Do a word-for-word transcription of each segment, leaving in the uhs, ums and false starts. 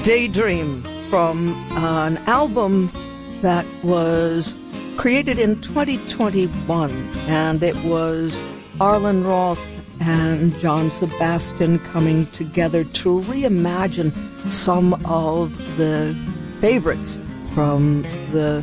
Daydream from an album that was created in twenty twenty-one, and it was Arlen Roth and John Sebastian coming together to reimagine some of the favorites from the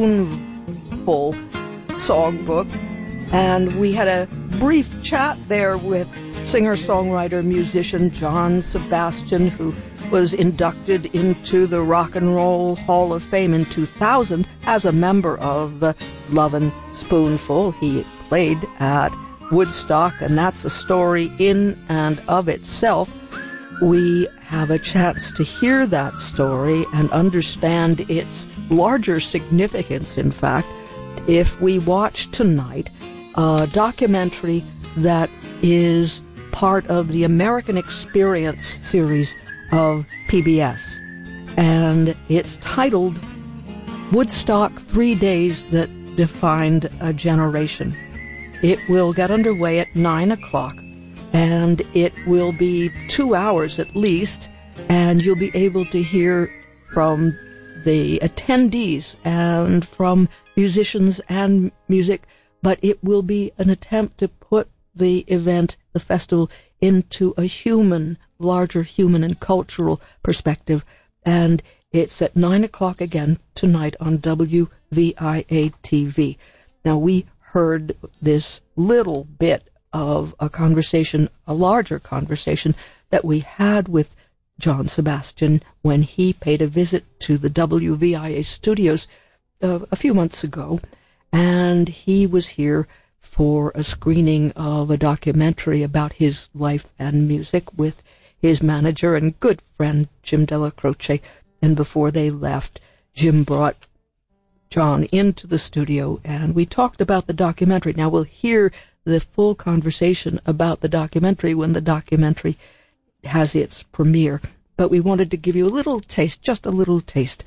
Spoonful songbook. And we had a brief chat there with singer-songwriter, musician John Sebastian, who was inducted into the Rock and Roll Hall of Fame in two thousand as a member of the Lovin' Spoonful. He played at Woodstock, and that's a story in and of itself. We have a chance to hear that story and understand its larger significance, in fact, if we watch tonight a documentary that is part of the American Experience series of P B S. And it's titled Woodstock, Three Days That Defined a Generation. It will get underway at nine o'clock, and it will be two hours at least, and you'll be able to hear from the attendees and from musicians and music, but it will be an attempt to put the event, the festival, into a human, larger human and cultural perspective. And it's at nine o'clock again tonight on W V I A T V. Now, we heard this little bit of a conversation, a larger conversation that we had with John Sebastian when he paid a visit to the W V I A studios uh, a few months ago. And he was here for a screening of a documentary about his life and music with his manager and good friend, Jim Della Croce. And before they left, Jim brought John into the studio, and we talked about the documentary. Now, we'll hear the full conversation about the documentary when the documentary has its premiere. But we wanted to give you a little taste, just a little taste,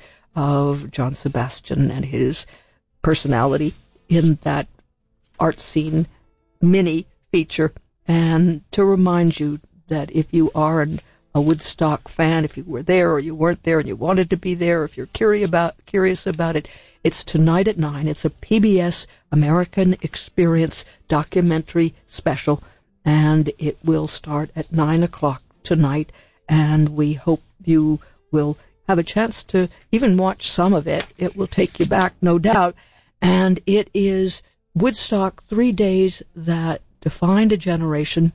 of John Sebastian and his personality in that art scene mini feature, and to remind you that if you are an, a Woodstock fan, if you were there or you weren't there and you wanted to be there, if you're curious about curious about it, it's tonight at nine. It's a P B S American Experience documentary special, and it will start at nine o'clock tonight, and we hope you will have a chance to even watch some of it. It will take you back, no doubt, and it is Woodstock, Three Days That Defined a Generation.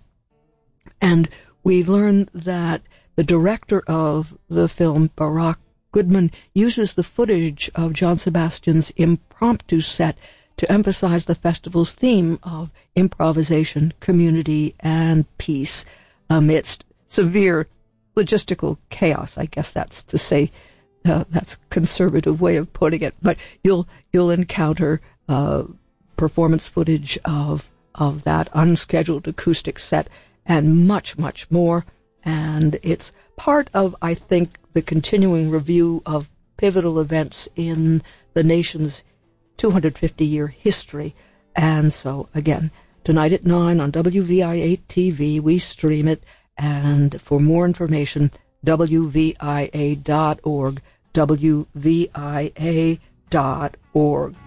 And we learned that the director of the film, Barack Goodman, uses the footage of John Sebastian's impromptu set to emphasize the festival's theme of improvisation, community, and peace amidst severe logistical chaos. I guess that's to say, uh, that's a conservative way of putting it. But you'll you'll encounter uh, performance footage of of that unscheduled acoustic set and much, much more. And it's part of, I think, the continuing review of pivotal events in the nation's two hundred fifty year history. And so, again, tonight at nine on W V I A T V, we stream it. And for more information, W V I A dot org, W V I A dot org.